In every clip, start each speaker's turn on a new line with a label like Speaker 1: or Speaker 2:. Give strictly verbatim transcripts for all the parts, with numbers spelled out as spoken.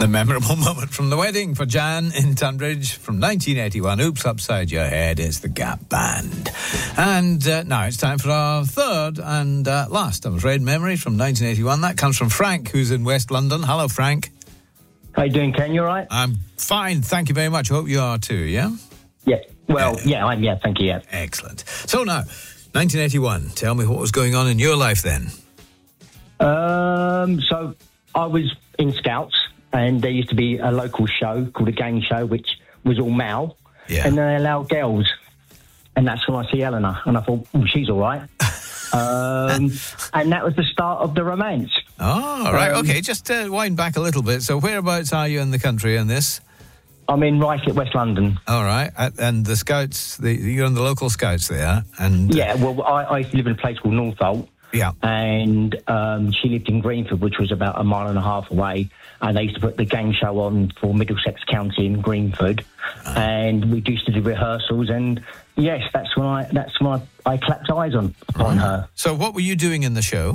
Speaker 1: The memorable moment from the wedding for Jan in Tunbridge from nineteen eighty-one. Oops, Upside Your Head. It's the Gap Band. And uh, now it's time for our third and uh, last, I'm afraid, memory from nineteen eighty-one. That comes from Frank, who's in West London. Hello, Frank.
Speaker 2: How you doing, Ken? You all right?
Speaker 1: I'm fine, thank you very much. Hope you are too, yeah?
Speaker 2: Yeah. Well,
Speaker 1: Uh,
Speaker 2: yeah, I'm, yeah, thank you, yeah.
Speaker 1: Excellent. So now, nineteen eighty-one. Tell me what was going on in your life then.
Speaker 2: Um, so I was in Scouts, and there used to be a local show called a gang show, which was all male,
Speaker 1: Yeah.
Speaker 2: and they allowed girls. And that's when I see Eleanor, and I thought, oh, she's all right. um, and that was the start of the romance.
Speaker 1: Oh, right,
Speaker 2: Um,
Speaker 1: okay. Just uh, wind back a little bit. So whereabouts are you in the country in this?
Speaker 2: I'm in Reichet, West London.
Speaker 1: All right. Uh, And the Scouts, the, you're in the local Scouts there? And
Speaker 2: Yeah, well, I, I used to live in a place called Northolt.
Speaker 1: Yeah.
Speaker 2: And um, she lived in Greenford, which was about a mile and a half away. And they used to put the gang show on for Middlesex County in Greenford.
Speaker 1: Uh.
Speaker 2: And we used to do rehearsals. And yes, that's when I that's when I, I clapped eyes on on her.
Speaker 1: So what were you doing in the show?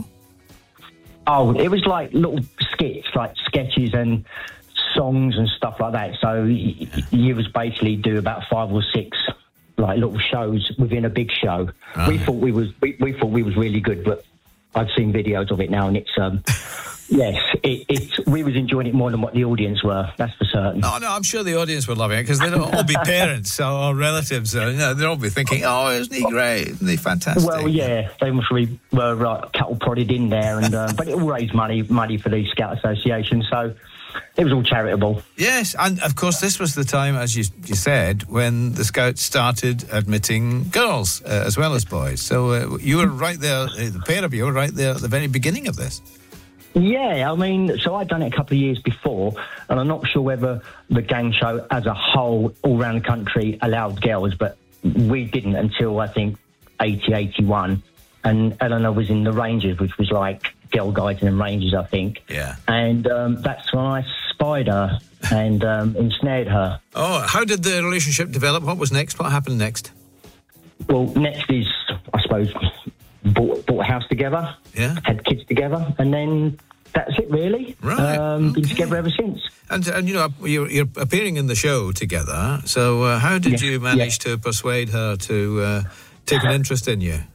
Speaker 2: Oh, it was like little skits, like sketches and songs and stuff like that. So y- y- you was basically do about five or six like little shows within a big show.
Speaker 1: Oh.
Speaker 2: We thought we was we, we thought we was really good, but I've seen videos of it now, and it's um yes, it, it's we was enjoying it more than what the audience were. That's for certain.
Speaker 1: Oh, no, I'm sure the audience were loving it because they'll all be parents or, or relatives. So, you know, they'll all be thinking, oh, isn't he great? Isn't he fantastic?
Speaker 2: Well, yeah, they must be were uh, cattle prodded in there, and uh, but it all raised money money for the Scout Association, so it was all charitable.
Speaker 1: Yes, and of course this was the time, as you, you said, when the Scouts started admitting girls uh, as well as boys. So uh, you were right there, uh, the pair of you were right there at the very beginning of this.
Speaker 2: Yeah, I mean, so I'd done it a couple of years before, and I'm not sure whether the gang show as a whole, all around the country, allowed girls, but we didn't until, I think, eighty, eighty-one. And Eleanor was in the Rangers, which was like Girl Guides and Rangers, I think.
Speaker 1: Yeah.
Speaker 2: And um, that's when I spied her and um, ensnared her.
Speaker 1: Oh, how did the relationship develop? What was next? What happened next?
Speaker 2: Well, next is, I suppose, bought, bought a house together,
Speaker 1: Yeah.
Speaker 2: had kids together, and then that's it, really.
Speaker 1: Right,
Speaker 2: Um, Been
Speaker 1: okay.
Speaker 2: together ever since.
Speaker 1: And, and you know, you're, you're appearing in the show together. So uh, how did
Speaker 2: Yes,
Speaker 1: you manage
Speaker 2: yeah.
Speaker 1: to persuade her to uh, take an interest in you?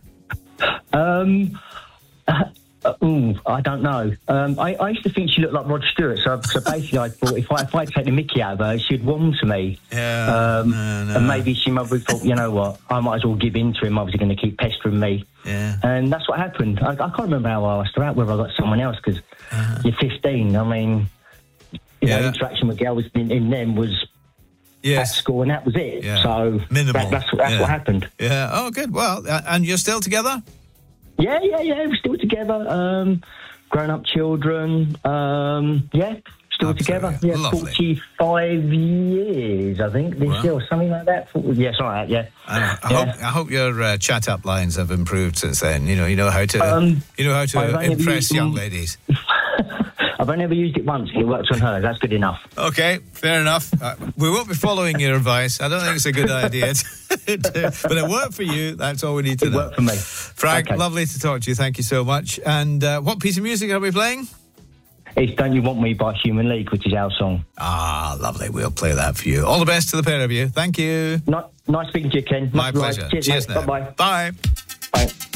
Speaker 2: Um, uh, uh, ooh, I don't know. Um, I, I used to think she looked like Rod Stewart, so, so basically I thought if I if I take the mickey out of her, she'd warm to me.
Speaker 1: Yeah,
Speaker 2: Um,
Speaker 1: no, no.
Speaker 2: And maybe she might have thought, you know what, I might as well give in to him. I was going to keep pestering me.
Speaker 1: Yeah.
Speaker 2: And that's what happened. I, I can't remember how I asked her out, whether I got someone else, because uh-huh. you're fifteen. I mean, you
Speaker 1: Yeah.
Speaker 2: know, interaction with girls in, in them was at
Speaker 1: Yes.
Speaker 2: school, and that was it.
Speaker 1: Yeah.
Speaker 2: So
Speaker 1: Minimal.
Speaker 2: that, that's, that's
Speaker 1: Yeah.
Speaker 2: what happened.
Speaker 1: Yeah. Oh, good. Well, uh, and you're still together?
Speaker 2: Yeah, yeah, yeah. We're still together. Um, grown-up children. Um, yeah, still
Speaker 1: Absolutely.
Speaker 2: together. Yeah,
Speaker 1: Lovely.
Speaker 2: forty-five years, I think. This
Speaker 1: Wow.
Speaker 2: year or something like that. forty, yeah, something like that. Yeah.
Speaker 1: And I, I
Speaker 2: Yeah.
Speaker 1: hope I hope your uh, chat up lines have improved since then. You know, you know how to
Speaker 2: Um,
Speaker 1: you know how
Speaker 2: I've
Speaker 1: to
Speaker 2: only
Speaker 1: impress
Speaker 2: used
Speaker 1: young
Speaker 2: them-
Speaker 1: ladies.
Speaker 2: I've only ever used it once. It works on her. That's good enough.
Speaker 1: Okay, fair enough. Uh, we won't be following your advice. I don't think it's a good idea, to, but it worked for you. That's all we need to
Speaker 2: It
Speaker 1: know.
Speaker 2: worked for me.
Speaker 1: Frank,
Speaker 2: Okay.
Speaker 1: lovely to talk to you. Thank you so much. And uh, what piece of music are we playing?
Speaker 2: It's Don't You Want Me by Human League, which is our song.
Speaker 1: Ah, lovely. We'll play that for you. All the best to the pair of you. Thank you.
Speaker 2: Ni- nice speaking to you, Ken.
Speaker 1: My
Speaker 2: Much obliged.
Speaker 1: pleasure.
Speaker 2: Cheers,
Speaker 1: Cheers
Speaker 2: mate.
Speaker 1: now.
Speaker 2: Bye-bye.
Speaker 1: Bye.
Speaker 2: Bye.